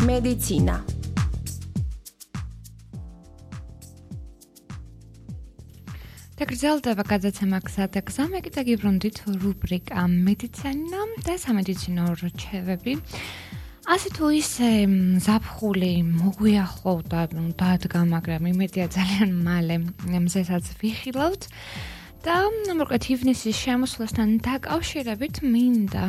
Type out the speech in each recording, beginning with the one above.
მედიცინა. გრძელდება გადაცემა გზადა გზა, მე კიდე გიბრუნდით რუბრიკა მედიცინა და სამედიცინო რჩევები. ასე თუ ისე ზაფხული მოგვიახლოვდა, დადგა, მაგრამ იმედია ძალიან მალე მზესაც ვიხილავთ. და მოკეთ ივნისის შემოსვლასთან დაკავშირებით მინდა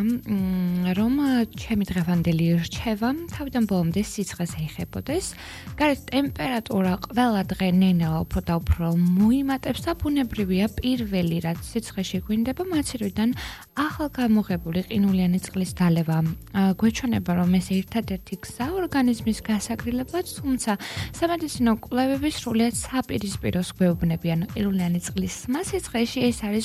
რომ ჩემი დღევანდელი რჩევა თავიდან ბოლომდე სიცხეს ეხებოდეს. გარეთ ტემპერატურა ყველა დღე ნენელა უფრო და უფრო მოიმატებს და ბუნებრივია პირველი რაც სიცხეში გვინდება მაცირვიდან ახალგამოღებული ყინულიანი წყლის დალევა. გვეჩვენება რომ ეს ერთადერთი გზა ორგანიზმის გასაგრილებლად, თუმცა სამედიცინო კვლევები სრულიად საპირისპიროს გვეუბნებიან ყინულიანი წყლის სიცხეში ეს არის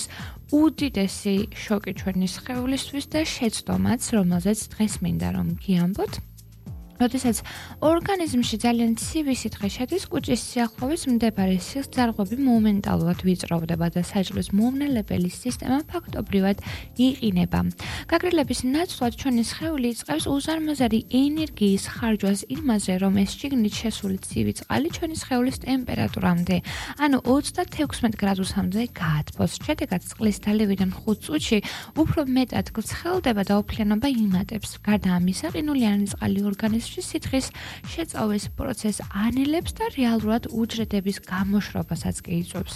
უდიდესი შოკი ჩვენი სხეულისთვის და შეცდომაც, რომელზეც დღეს მინდა რომ გიამბოთ. როდესაც ორგანიზმში ძალიან ცივი სითხე შედის, კუჭის სიახლოვეს მდებარე სისხლძარღვები მომენტალურად ვიწროვდება და საჭმლის მომნელებელი სისტემა ფაქტობრივად იყინება. გაგრილების ნაცვლად ჩვენი სხეული იწყებს უზარმაზარი ენერგიის ხარჯვას იმაზე, რომ ეს შიგნით შესული ცივი წყალი ჩვენი სხეულის ტემპერატურამდე, ანუ 36 გრადუსამდე გაათბოს. შედეგად წყლის დალევიდან 5 წუთში უფრო მეტად გრცხელდება და ოფლიანობა იმატებს. გარდა ამისა, ყინულიანი წყალი ორგანიზმში სითხის შეწავლის პროცესს ანელებს და რეალურად უჯრედების გამოშრობასაც კი იწვევს.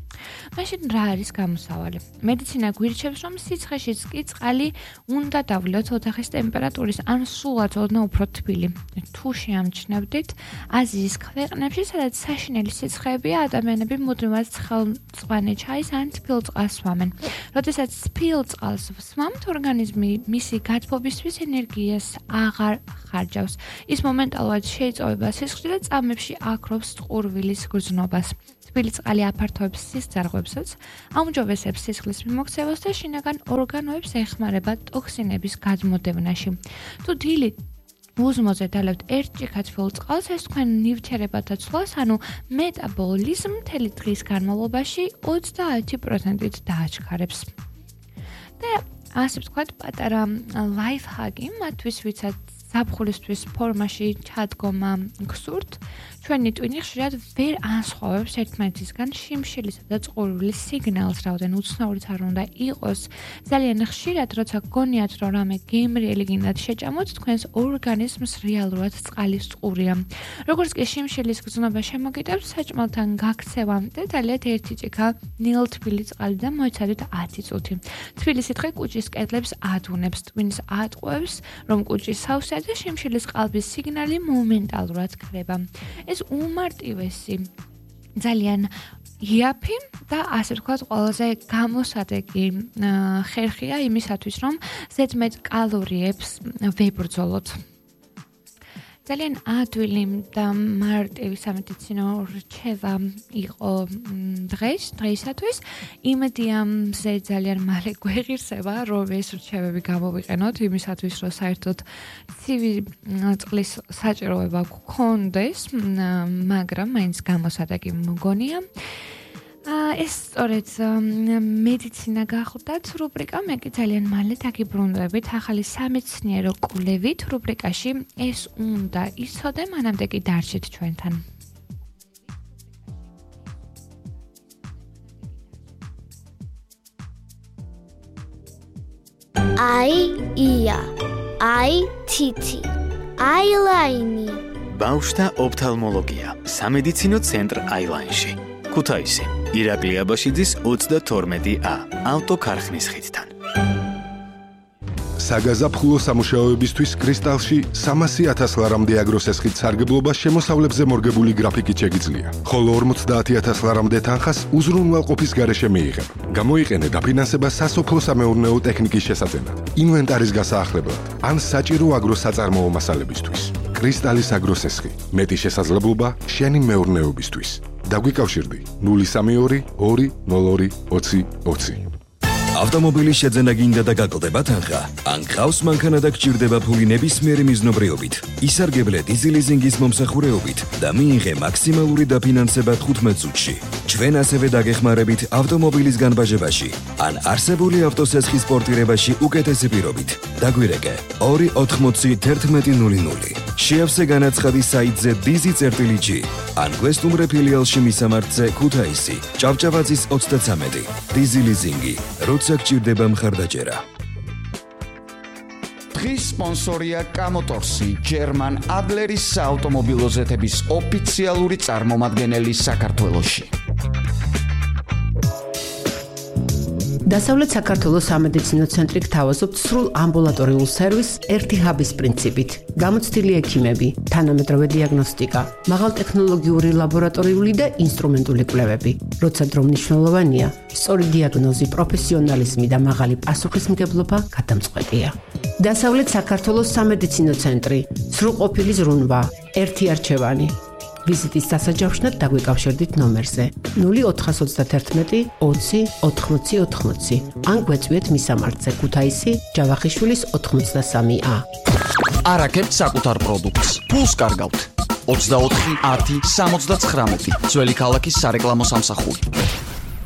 მაშინ რა არის გამოსავალი? მედიცინა გვირჩევს, რომ სიცხეშიც კი წყალი უნდა დავლიოთ ოთახის ტემპერატურის ან სულაც ოდნავ უფრო თბილი. თუ შეამჩნევდით აზიის ქვეყნებში, სადაც საშინელი სიცხეებია, ადამიანები მუდმივად ცხელმწვანე ჩაის ან თბილ წყალს სვამენ. როდესაც თბილ წყალს ვსვამთ, ორგანიზმი მისი გათბობისთვის ენერგიას აღარ ხარჯავს. ის მომენტალურად შეიწოვება სისხლში და წამებში აქრობს წყურვილის გრძნობას. თბილი წყალი აფართოებს სისხლძარღვებსაც, აუმჯობესებს სისხლის მიმოქცევას და შინაგან ორგანოებს ეხმარება ტოქსინების გადმოდევნაში. თუ დილით უზმოზე დალებთ ერთ ჭიქა თბილ წყალს, ეს თქვენ ნივთიერებათა ცვლას, ანუ მეტაბოლიზმ მთელი დღის განმავლობაში 30%-ით დააჩქარებს. და ასე ვთქვათ, პატარა ლაიფჰაკი მათთვის, ვიცაც ზაფხულისთვის ფორმაში ჩადგომა გსურთ, ჩვენი ტვინი ხშირად ვერ ანსხვავებს ერთმანეთისგან შიმშილისა და წყურვილის სიგნალს, რაოდენ უცნაურიც არ უნდა იყოს. ძალიან ხშირად, როცა გგონიათ, რომ რამე გემრიელი გინდათ შეჭამოთ, თქვენს ორგანიზმს რეალურად წყალის წყურია. როგორც კი შიმშილის გრძნობა შემოგიდებს, საჭმელთან გაქცევამდე დალიათ 1 ჭიქა ნილთბილი წყალი და მოიცადეთ 10 წუთი. თბილი სითხე კუჭის კედლებს ადუნებს, ტვინს ატყუებს, რომ კუჭი სავსეა და შიმშილის ყალბის სიგნალი მომენტალურად ქრება. ეს უმარტივესი, ძალიან იაფი და ასე ვთქვათ, ყველაზე გამოსადეგი ხერხია იმისათვის, რომ ზედმეტ კალორიებს ვებრძოლოთ. ძალიან ადვილი და მარტივი სამედიცინო რჩევა იყო დღეისათვის. იმედია მზე ძალიან მალე გვეღირსება, რომ ეს რჩევები გამოვიყენოთ იმისათვის, რომ საერთოდ ცივი წყლის საჭიროება გქონდეს, მაგრამ მაინც გამოსადეგი მგონია. ეს სწორედ მედიცინა გახლდათ რუბრიკა, მე კი ძალიან მალე დაგიბრუნდებით ახალი სამეცნიერო კვლევით რუბრიკაში ეს უნდა იცოდე, მანამდე კი დარჩით ჩვენთან. ია, თითი, აილაინი. ბავშვთა ოფთალმოლოგია, სამედიცინო ცენტრ აილაინში. ქუთაისი, ირაკლი აბაშიძის 32A, ავტოქარხნის ხიდთან. საგაზაფხულო სამუშაოებისთვის კრისტალში 300,000 ლარამდე აგროს ესხით სარგებლობა შემოსავლებზე მორგებული გრაფიკით შეგიძლია, ხოლო 50,000 ლარამდე თანხას უზრუნველყოფის გარეშე მიიღებ. გამოიყენე დაფინანსება სასოფლო-სამეურნეო ტექნიკის შესაძენად, ინვენტარის გასაახლებლად ან საჭირო აგროს საწარმოო მასალებისთვის. კრისტალის აგროს ესხი, მეტი შესაძლებლობა შენი მეურნეობისთვის. დაგვიკავშირდი 032 202 20 20. ავტომობილის შეძენა გინდა და გაკლდება თანხა? ან გყავს მანქანა და გჭირდება ფული ნებისმიერი მიზნობრიობით, ისარგებლე დიზელიზინგის მომსახურეობით და მიიღე მაქსიმალური დაფინანსება 15 წუთში. ჩვენ ასევე დაგეხმარებით ავტომობილის განბაჟებაში ან არსებული ავტოსესხის პორტირებაში უკეთესი პირობით. დაგვირეკე 280 1100. შეავსე განაცხადი საიტზე dizi.g ან გვესტუმრე ფილიალში მისამართზე ქუთაისი, ჭავჭავაძის 33. Dizi ლიზინგი, როცა გჭირდება მხარდაჭერა. დღის სპონსორია კამოტორსი, ჯერმან ადლერის საავტომობილო ზეთების ოფიციალური წარმომადგენელი საქართველოში. დასავლეთ საქართველოს სამედიცინო ცენტრი გთავაზობთ სრულ ამბულატორიულ სერვისს ერთი ჰაბის პრინციპით. გამოცდილი ექიმები, თანამედროვე დიაგნოსტიკა, მაღალტექნოლოგიური ლაბორატორიული და ინსტრუმენტული კვლევები. როცა დრო მნიშვნელოვანია, სწორი დიაგნოზი, პროფესიონალიზმი და მაღალი პასუხისმგებლობა გადამწყვეტია. დასავლეთ საქართველოს სამედიცინო ცენტრი, სრულყოფილი ზრუნვა, ერთი არჩევანი. ვიზიტის დასაჯავშნად დაგვიკავშირდით ნომერზე 0431 20 80 80 ან გვეწვიეთ მისამართზე ქუთაისი, ჯავახიშვილის 83A. არაკებთ საკუთარ პროდუქტს. ფულს კარგავთ. 24 10 79 ძველი ქალაქის სარეკლამო სამსახური.